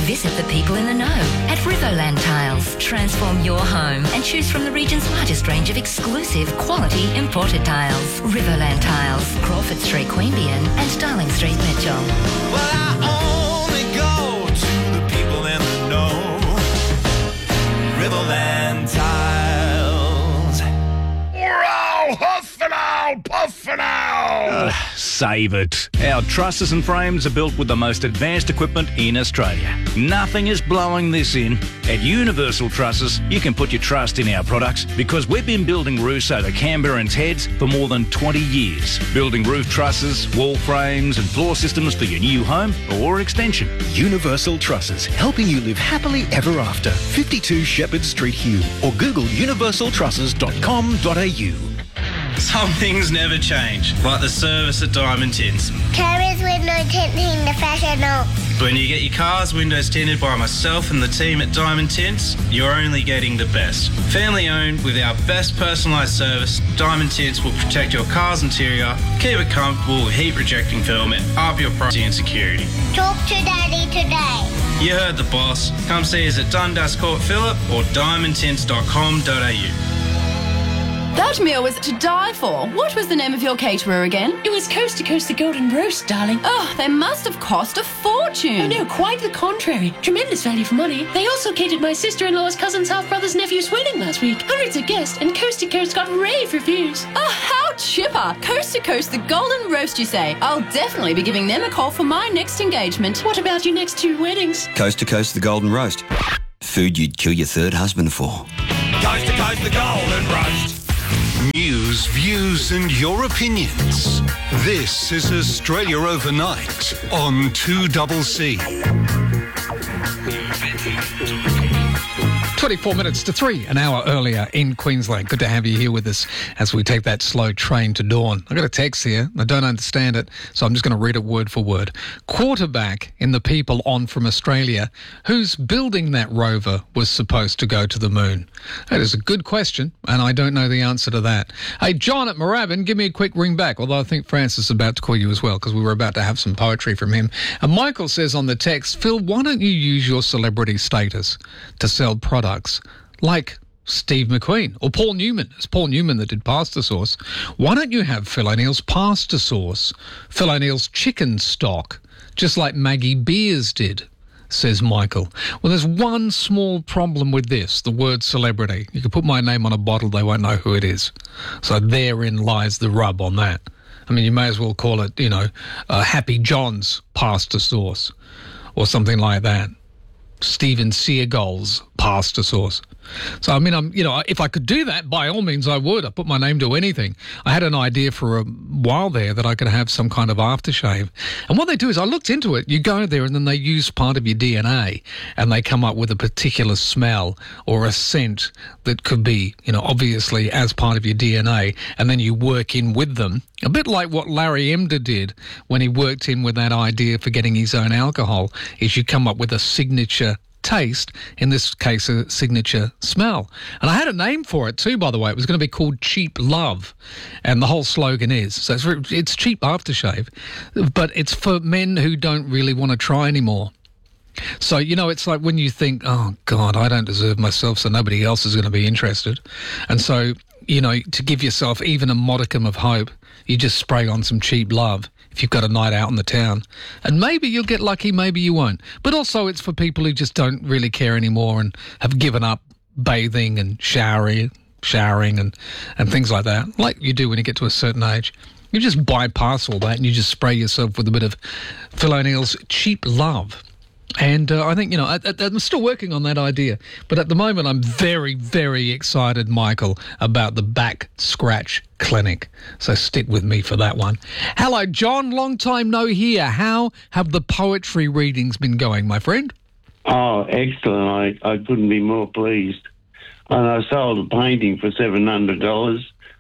Visit the people in the know at Riverland Tiles. Transform your home and choose from the region's largest range of exclusive quality imported tiles. Riverland Tiles, Crawford Street, Queanbeyan and Darling Street, Mitchell. Well, I only go to the people in the know. Riverland Tiles. Ow, huff and ow, puff and ow. Save it. Our trusses and frames are built with the most advanced equipment in Australia. Nothing is blowing this in. At Universal Trusses, you can put your trust in our products because we've been building roofs over Canberrans' heads for more than 20 years. Building roof trusses, wall frames and floor systems for your new home or extension. Universal Trusses, helping you live happily ever after. 52 Shepherd Street, Hume, or Google universaltrusses.com.au. Some things never change, like the service at Diamond Tints. Carriers window tinting the professional. When you get your car's windows tinted by myself and the team at Diamond Tints, you're only getting the best. Family owned with our best personalised service, Diamond Tints will protect your car's interior, keep it comfortable with heat rejecting film and up your privacy and security. Talk to Daddy today. You heard the boss. Come see us at Dundas Court Phillip or diamondtints.com.au. That meal was to die for. What was the name of your caterer again? It was Coast to Coast the Golden Roast, darling. Oh, they must have cost a fortune. Oh, no, quite the contrary. Tremendous value for money. They also catered my sister-in-law's cousin's half-brother's nephew's wedding last week. Hundreds of guests, and Coast to Coast got rave reviews. Oh, how chipper. Coast to Coast the Golden Roast, you say? I'll definitely be giving them a call for my next engagement. What about your next 2 weddings? Coast to Coast the Golden Roast. Food you'd kill your third husband for. Coast to Coast the Golden Roast. News, views and your opinions. This is Australia Overnight on 2CC. 24 minutes to 3, an hour earlier in Queensland. Good to have you here with us as we take that slow train to dawn. I got a text here. I don't understand it, so I'm just going to read it word for word. Quarterback in the People on from Australia, who's building that rover was supposed to go to the moon? That is a good question, and I don't know the answer to that. Hey, John at Moorabbin, give me a quick ring back, although I think Francis is about to call you as well, because we were about to have some poetry from him. And Michael says on the text, Phil, why don't you use your celebrity status to sell products like Steve McQueen or Paul Newman? It's Paul Newman that did pasta sauce. Why don't you have Phil O'Neill's pasta sauce, Phil O'Neill's chicken stock, just like Maggie Beers did, says Michael. Well, there's one small problem with this, the word celebrity. You can put my name on a bottle, they won't know who it is. So therein lies the rub on that. I mean, you may as well call it, Happy John's pasta sauce or something like that. Steven Seagal's pasta sauce. So, I mean, if I could do that, by all means I would. I put my name to anything. I had an idea for a while there that I could have some kind of aftershave. And what they do is, I looked into it, you go there and then they use part of your DNA and they come up with a particular smell or a scent that could be, obviously as part of your DNA, and then you work in with them. A bit like what Larry Emder did when he worked in with that idea for getting his own alcohol, is you come up with a signature taste, in this case a signature smell. And I had a name for it too, by the way. It was going to be called Cheap Love, and the whole slogan is, so it's cheap aftershave, but it's for men who don't really want to try anymore. So, it's like when you think, oh God, I don't deserve myself, so nobody else is going to be interested. And so, to give yourself even a modicum of hope, you just spray on some Cheap Love if you've got a night out in the town. And maybe you'll get lucky, maybe you won't. But also it's for people who just don't really care anymore and have given up bathing and showering and things like that, like you do when you get to a certain age. You just bypass all that and you just spray yourself with a bit of Phil O'Neill's Cheap Love. And I think, I'm still working on that idea. But at the moment, I'm very, very excited, Michael, about the Back Scratch Clinic. So stick with me for that one. Hello, John. Long time no hear. How have the poetry readings been going, my friend? Oh, excellent. I couldn't be more pleased. And I sold a painting for $700.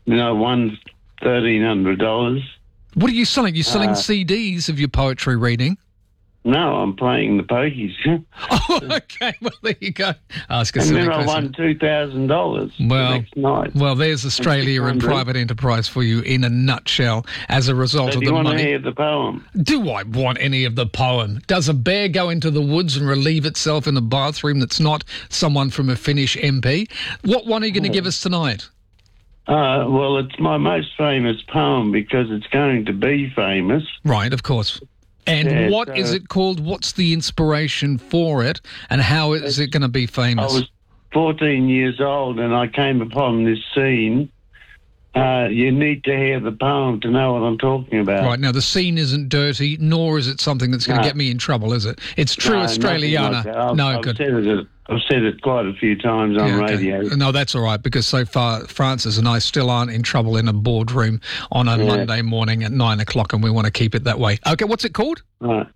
One $1,300. What are you selling? You're selling CDs of your poetry reading? No, I'm playing the pokies. Oh, okay. Well, there you go. Ask a And silly then I question. won $2,000 the Well, next night. well, there's Australia and 600. private enterprise for you in a nutshell as a result So of do you the want to money. hear the poem? Do I want any of the poem? Does a bear go into the woods and relieve itself in a bathroom that's not someone from a Finnish MP? What one are you going to give us tonight? Well, it's my most famous poem because it's going to be famous. Right, of course. And Yeah, what is so- it called? What's the inspiration for it? And how is it going to be I famous? was 14 years old and I came upon this scene. You need to hear the poem to know what I'm talking about. Right, now the scene isn't dirty, nor is it something that's going to No. get me in trouble, is it? It's true No, nothing Australiana. like that. No, I've good. said it quite a few times on Yeah, okay. radio. No, that's all right, because so far Francis and I still aren't in trouble in a boardroom on a Monday morning at 9 o'clock, and we want to keep it that way. Okay, what's it called? Right.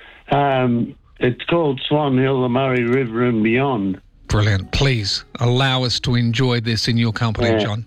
It's called Swan Hill, the Murray River and Beyond. Brilliant. Please allow us to enjoy this in your company, Yeah. John.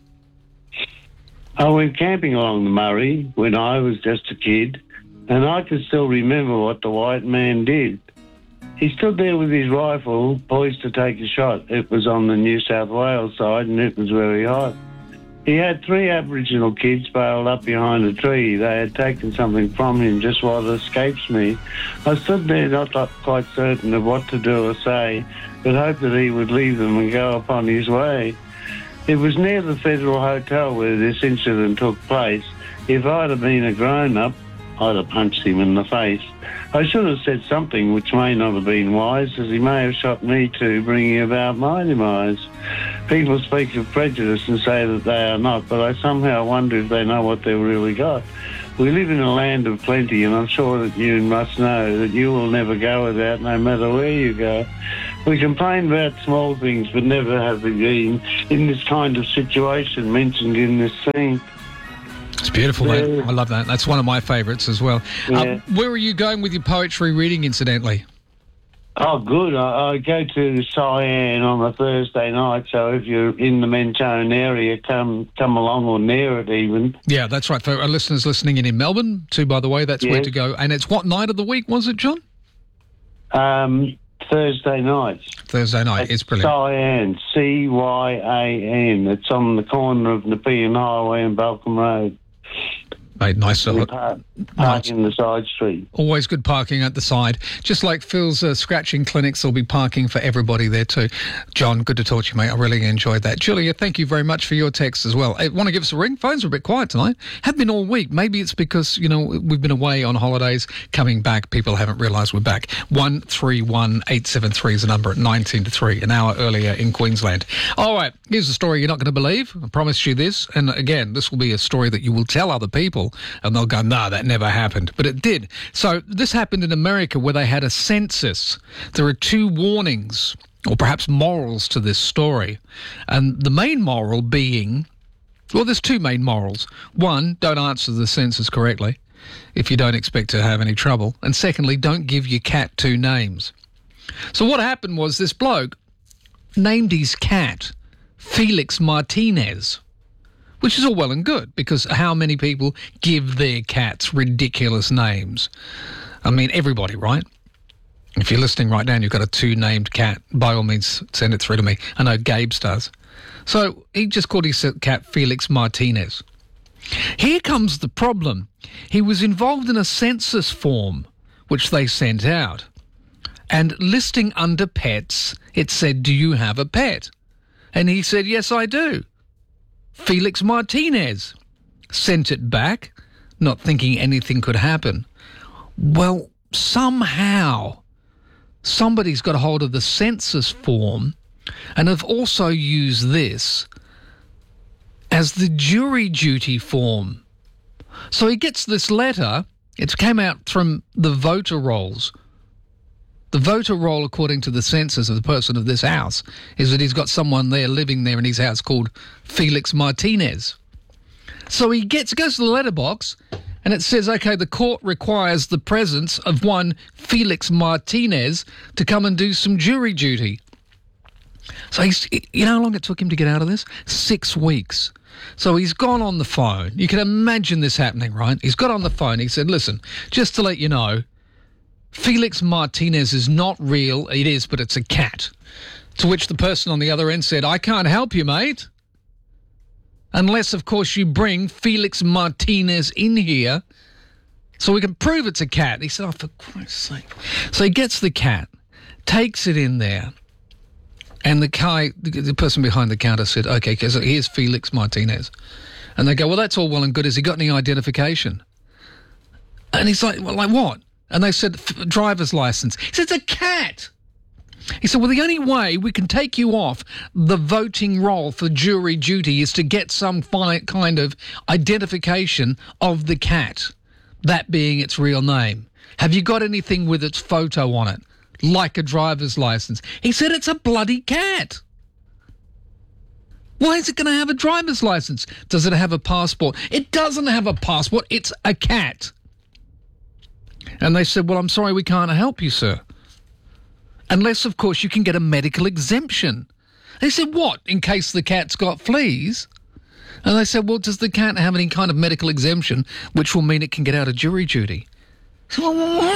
I went camping along the Murray when I was just a kid, and I can still remember what the white man did. He stood there with his rifle, poised to take a shot. It was on the New South Wales side, and it was very hot. He had 3 Aboriginal kids bailed up behind a tree. They had taken something from him, just what escapes me. I stood there not quite certain of what to do or say, but hoped that he would leave them and go upon his way. It was near the Federal Hotel where this incident took place. If I'd have been a grown-up, I'd have punched him in the face. I should have said something which may not have been wise, as he may have shot me too, bringing about my demise. People speak of prejudice and say that they are not, but I somehow wonder if they know what they've really got. We live in a land of plenty, and I'm sure that you must know that you will never go without, no matter where you go. We complain about small things, but never have been in this kind of situation mentioned in this scene. It's beautiful, mate. I love that. That's one of my favourites as well. Yeah. Where are you going with your poetry reading, incidentally? Oh, good. I go to Cyan on a Thursday night, so if you're in the Mentone area, come along, or near it even. Yeah, that's right. For our listeners listening in Melbourne, too, by the way, that's where Yes. to go. And it's what night of the week, was it, John? Thursday nights. Thursday night. It's brilliant. Cyan, Cyan. It's on the corner of Nepean Highway and Balcombe Road. Mate, nice to look. Park in the side street. Always good parking at the side. Just like Phil's scratching clinics, there'll be parking for everybody there too. John, good to talk to you, mate. I really enjoyed that. Julia, thank you very much for your text as well. Hey, want to give us a ring? Phones are a bit quiet tonight. Have been all week. Maybe it's because, we've been away on holidays. Coming back, people haven't realised we're back. 131873 is the number at 19 to 3, an hour earlier in Queensland. All right, here's a story you're not going to believe. I promise you this. And again, this will be a story that you will tell other people and they'll go, nah, that never happened. But it did. So this happened in America where they had a census. There are 2 warnings, or perhaps morals, to this story. And the main moral being, well, there's 2 main morals. One, don't answer the census correctly if you don't expect to have any trouble. And secondly, don't give your cat 2 names. So what happened was this bloke named his cat Felix Martinez, which is all well and good, because how many people give their cats ridiculous names? I mean, everybody, right? If you're listening right now and you've got a 2-named cat, by all means, send it through to me. I know Gabe's does. So he just called his cat Felix Martinez. Here comes the problem. He was involved in a census form, which they sent out. And listing under pets, it said, do you have a pet? And he said, yes, I do. Felix Martinez. Sent it back, not thinking anything could happen. Well, somehow somebody's got a hold of the census form and have also used this as the jury duty form. So he gets this letter. It came out from the voter rolls. The voter roll, according to the census of the person of this house, is that he's got someone there living there in his house called Felix Martinez. So he goes to the letterbox and it says, okay, the court requires the presence of one Felix Martinez to come and do some jury duty. So you know how long it took him to get out of this? 6 weeks. So he's gone on the phone. You can imagine this happening, right? He's got on the phone. He said, listen, just to let you know, Felix Martinez is not real. It is, but it's a cat. To which the person on the other end said, I can't help you, mate. Unless, of course, you bring Felix Martinez in here so we can prove it's a cat. He said, oh, for Christ's sake. So he gets the cat, takes it in there, and the person behind the counter said, okay, so here's Felix Martinez. And they go, well, that's all well and good. Has he got any identification? And he's like, well, like what? And they said, driver's license. He said, it's a cat. He said, well, the only way we can take you off the voting roll for jury duty is to get some kind of identification of the cat, that being its real name. Have you got anything with its photo on it, like a driver's license? He said, it's a bloody cat. Why is it going to have a driver's license? Does it have a passport? It doesn't have a passport. It's a cat. And they said, well, I'm sorry, we can't help you, sir. Unless, of course, you can get a medical exemption. They said, what, in case the cat's got fleas? And they said, well, does the cat have any kind of medical exemption which will mean it can get out of jury duty? So,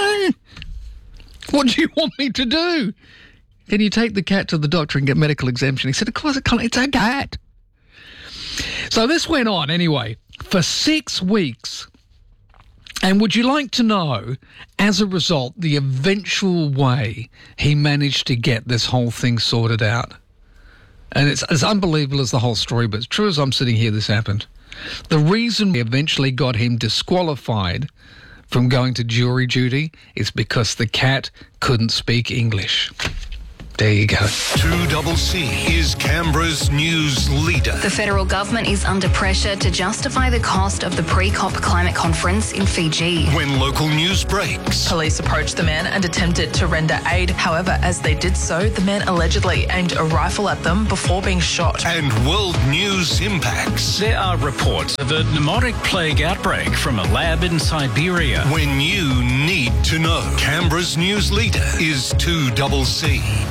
what do you want me to do? Can you take the cat to the doctor and get medical exemption? He said, of course I can't. It's a cat. So this went on, anyway, for 6 weeks. And would you like to know, as a result, the eventual way he managed to get this whole thing sorted out? And it's as unbelievable as the whole story, but as true as I'm sitting here, this happened. The reason we eventually got him disqualified from going to jury duty is because the cat couldn't speak English. There you go. 2CC is Canberra's news leader. The federal government is under pressure to justify the cost of the pre-COP climate conference in Fiji. When local news breaks. Police approached the men and attempted to render aid. However, as they did so, the men allegedly aimed a rifle at them before being shot. And world news impacts. There are reports of a pneumotic plague outbreak from a lab in Siberia. When you need to know. Canberra's news leader is 2CC.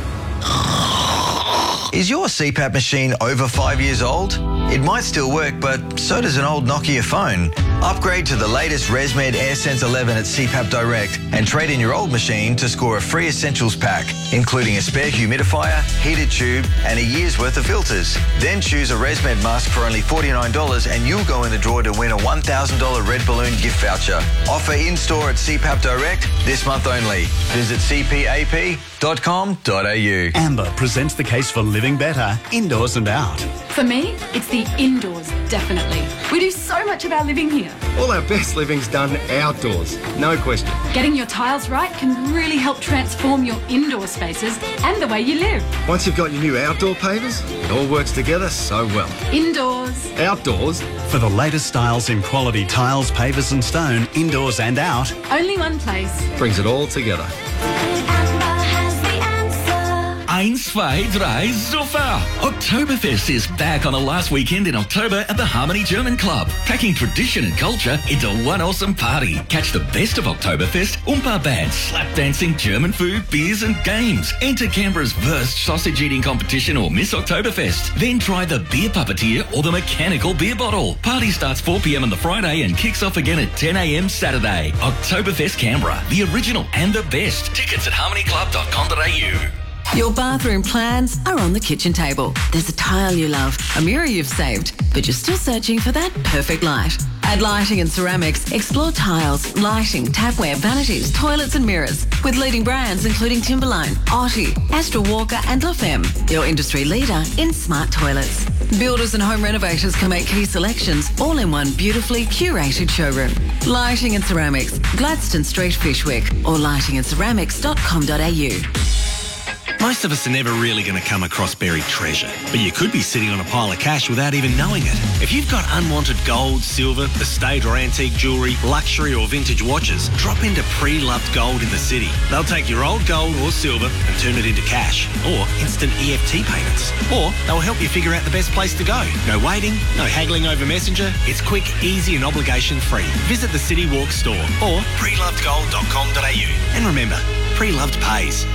Is your CPAP machine over 5 years old? It might still work, but so does an old Nokia phone. Upgrade to the latest ResMed AirSense 11 at CPAP Direct and trade in your old machine to score a free essentials pack, including a spare humidifier, heated tube, and a year's worth of filters. Then choose a ResMed mask for only $49 and you'll go in the draw to win a $1,000 Red Balloon gift voucher. Offer in-store at CPAP Direct this month only. Visit cpap.com.au. Amber presents the case for living better, indoors and out. For me, it's the indoors, definitely. We do so much of our living here. All our best living's done outdoors, no question. Getting your tiles right can really help transform your indoor spaces and the way you live. Once you've got your new outdoor pavers, it all works together so well. Indoors. Outdoors. For the latest styles in quality tiles, pavers and stone, indoors and out. Only one place. Brings it all together. 1, 2, 3, super! Oktoberfest is back on the last weekend in October at the Harmony German Club, packing tradition and culture into one awesome party. Catch the best of Oktoberfest, Oompa bands, slap dancing, German food, beers and games. Enter Canberra's Wurst sausage eating competition or Miss Oktoberfest. Then try the beer puppeteer or the mechanical beer bottle. Party starts 4 p.m. on the Friday and kicks off again at 10 a.m. Saturday. Oktoberfest Canberra, the original and the best. Tickets at harmonyclub.com.au. Your bathroom plans are on the kitchen table. There's a tile you love, a mirror you've saved, but you're still searching for that perfect light. At Lighting and Ceramics, explore tiles, lighting, tapware, vanities, toilets and mirrors with leading brands including Timberline, Otti, Astra Walker and Lofem, your industry leader in smart toilets. Builders and home renovators can make key selections all in one beautifully curated showroom. Lighting and Ceramics, Gladstone Street, Fishwick or lightingandceramics.com.au. Most of us are never really going to come across buried treasure, but you could be sitting on a pile of cash without even knowing it. If you've got unwanted gold, silver, estate or antique jewellery, luxury or vintage watches, drop into Pre-Loved Gold in the city. They'll take your old gold or silver and turn it into cash or instant EFT payments. Or they'll help you figure out the best place to go. No waiting, no haggling over Messenger. It's quick, easy and obligation-free. Visit the City Walk store or prelovedgold.com.au. And remember, Pre-Loved pays.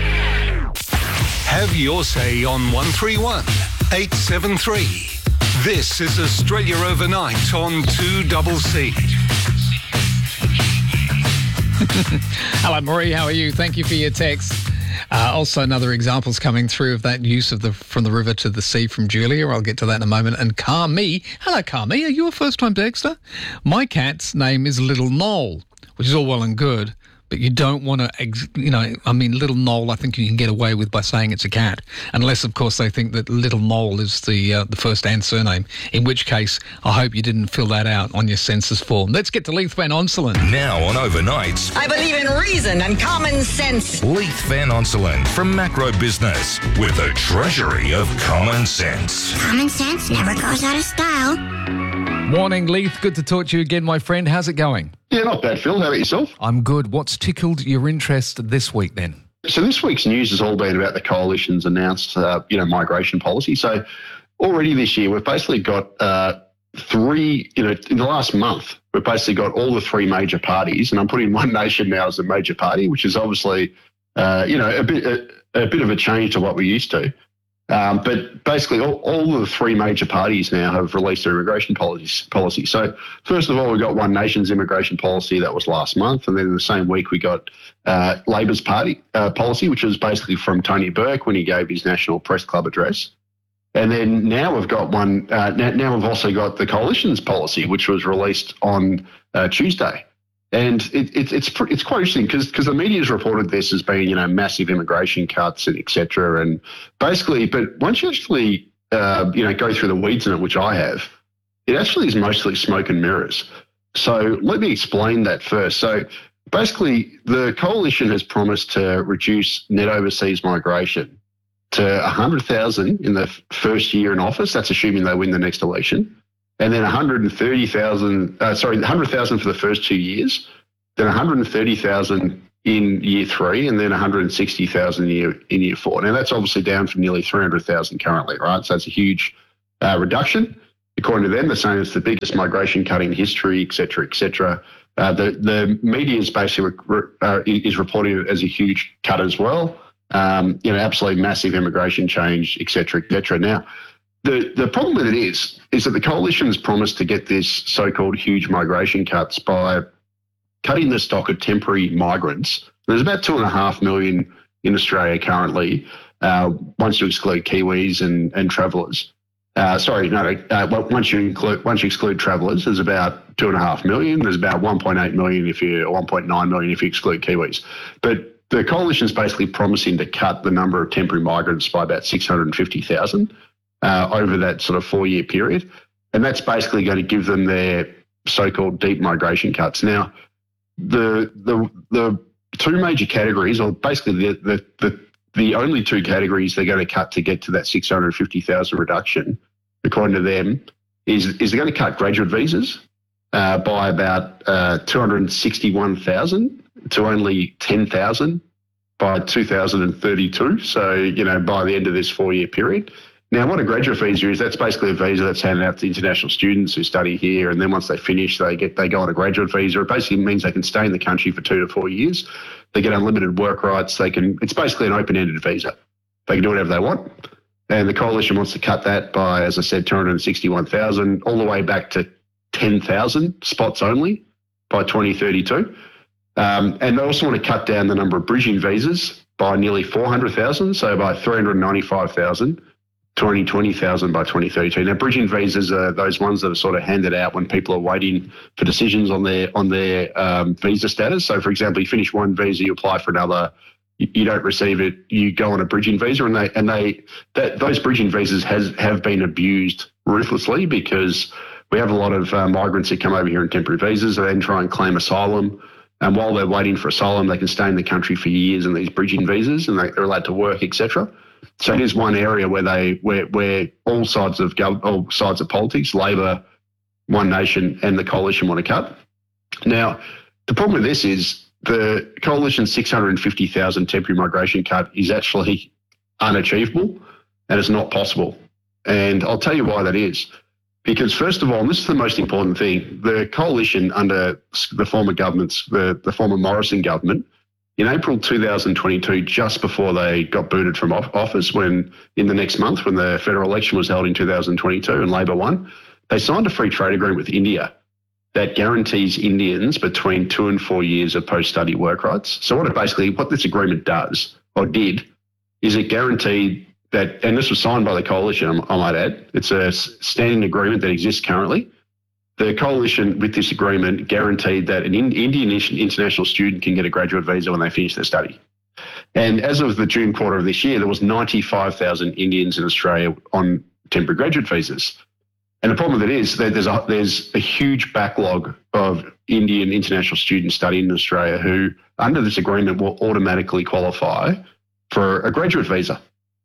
Have your say on 131 873. This is Australia Overnight on 2CC. Hello, Marie. How are you? Thank you for your text. Also, another example's coming through of that use of from the river to the sea from Julia. I'll get to that in a moment. And Carmi. Hello, Carmi. Are you a first-time texter? My cat's name is Little Noel, which is all well and good. But you don't want to, Little Noel, I think you can get away with by saying it's a cat. Unless, of course, they think that Little Noel is the first and surname. In which case, I hope you didn't fill that out on your census form. Let's get to Leith Van Onselen. Now on Overnights. I believe in reason and common sense. Leith Van Onselen from Macro Business with a treasury of common sense. Common sense never goes out of style. Morning, Leith. Good to talk to you again, my friend. How's it going? Yeah, not bad, Phil. How about yourself? I'm good. What's tickled your interest this week then? So this week's news has all been about the Coalition's announced, migration policy. So already this year, we've basically got three, in the last month, we've basically got all the three major parties, and I'm putting One Nation now as a major party, which is obviously, a bit of a change to what we're used to. But basically, all of the three major parties now have released their immigration policy. So first of all, we got One Nation's immigration policy that was last month, and then in the same week we got Labor's policy, which was basically from Tony Burke when he gave his National Press Club address. And then now we've got one. Now we've also got the Coalition's policy, which was released on Tuesday. And it's quite interesting because the media's reported this as being, massive immigration cuts and et cetera. And basically, but once you actually, go through the weeds in it, which I have, it actually is mostly smoke and mirrors. So let me explain that first. So basically, the Coalition has promised to reduce net overseas migration to 100,000 in the first year in office. That's assuming they win the next election. And then 100,000 for the first 2 years, then 130,000 in year three, and then 160,000 in year four. Now, that's obviously down from nearly 300,000 currently, right? So it's a huge reduction. According to them, they're saying it's the biggest migration cut in history, et cetera, et cetera. The media is basically is reporting it as a huge cut as well. Absolutely massive immigration change, et cetera, et cetera. Now, The problem with it is that the Coalition has promised to get this so-called huge migration cuts by cutting the stock of temporary migrants. There's about 2.5 million in Australia currently, once you exclude Kiwis and travellers. Once you exclude travellers, there's about 2.5 million. There's about 1.8 million or 1.9 million if you exclude Kiwis. But the Coalition is basically promising to cut the number of temporary migrants by about 650,000. Over that sort of 4-year period. And that's basically going to give them their so-called deep migration cuts. Now, the two major categories, or basically the only two categories they're going to cut to get to that 650,000 reduction, according to them, is they're going to cut graduate visas by about 261,000 to only 10,000 by 2032. So, by the end of this 4-year period. Now, what a graduate visa is, that's basically a visa that's handed out to international students who study here, and then once they finish, they go on a graduate visa. It basically means they can stay in the country for 2 to 4 years. They get unlimited work rights. It's basically an open-ended visa. They can do whatever they want. And the Coalition wants to cut that by, as I said, 261,000 all the way back to 10,000 spots only by 2032. And they also want to cut down the number of bridging visas by nearly 400,000, so by 395,000. 20,000 by 2032. Now, bridging visas are those ones that are sort of handed out when people are waiting for decisions on their visa status. So, for example, you finish one visa, you apply for another, you don't receive it, you go on a bridging visa, and those bridging visas have been abused ruthlessly because we have a lot of migrants that come over here on temporary visas and then try and claim asylum. And while they're waiting for asylum, they can stay in the country for years in these bridging visas, and they're allowed to work, etc. So it is one area where all sides of politics, Labor, One Nation, and the Coalition want to cut. Now, the problem with this is the Coalition's 650,000 temporary migration cut is actually unachievable, and it's not possible. And I'll tell you why that is. Because first of all, and this is the most important thing, the Coalition under the former governments, the former Morrison government, in April 2022, just before they got booted from office, in the next month, when the federal election was held in 2022 and Labor won, they signed a free trade agreement with India. that guarantees Indians between 2 and 4 years of post-study work rights. So what this agreement does, or did, is it guaranteed that, and this was signed by the coalition, I might add, it's a standing agreement that exists currently. The coalition with this agreement guaranteed that an Indian international student can get a graduate visa when they finish their study. And as of the June quarter of this year, there was 95,000 Indians in Australia on temporary graduate visas. And the problem with it is that there's a huge backlog of Indian international students studying in Australia who, under this agreement, will automatically qualify for a graduate visa.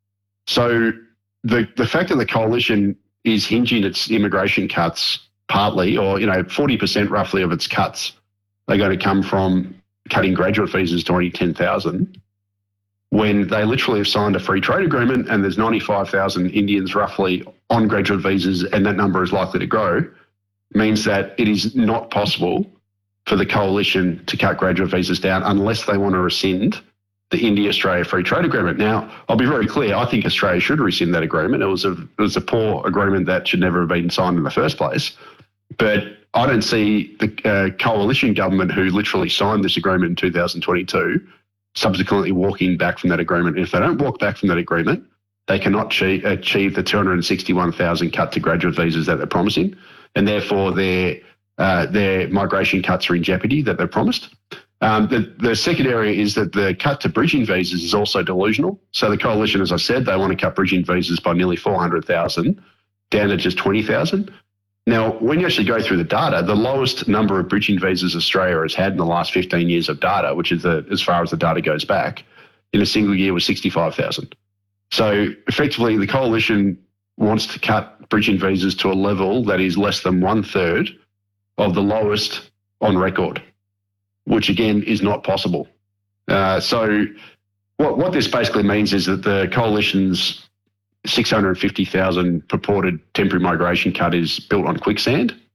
So the fact that the coalition is hinging its immigration cuts partly, or 40% roughly of its cuts are going to come from cutting graduate visas to only 10,000, when they literally have signed a free trade agreement and there's 95,000 Indians roughly on graduate visas, and that number is likely to grow, means that it is not possible for the coalition to cut graduate visas down unless they want to rescind the India-Australia Free Trade Agreement. Now, I'll be very clear, I think Australia should rescind that agreement. It was a poor agreement that should never have been signed in the first place. But I don't see the coalition government who literally signed this agreement in 2022 subsequently walking back from that agreement. And if they don't walk back from that agreement, they cannot achieve the 261,000 cut to graduate visas that they're promising, and therefore their migration cuts are in jeopardy that they're promised. The second area is that the cut to bridging visas is also delusional. So the coalition, as I said, they want to cut bridging visas by nearly 400,000 down to just 20,000. Now, when you actually go through the data, the lowest number of bridging visas Australia has had in the last 15 years of data, which is as far as the data goes back, in a single year was 65,000. So effectively, the coalition wants to cut bridging visas to a level that is less than 1/3 of the lowest on record, which again is not possible. So what this basically means is that the coalition's 650,000 purported temporary migration cut is built on quicksand.